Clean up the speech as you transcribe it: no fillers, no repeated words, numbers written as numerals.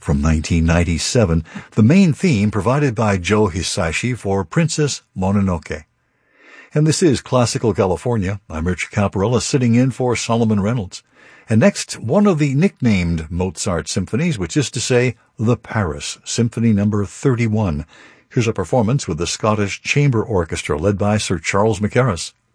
from 1997, the main theme provided by Joe Hisaishi for Princess Mononoke. And this is Classical California. I'm Richard Caparella, sitting in for Solomon Reynolds. And next, one of the nicknamed Mozart symphonies, which is to say, the Paris, Symphony No. 31. Here's a performance with the Scottish Chamber Orchestra led by Sir Charles Mackerras.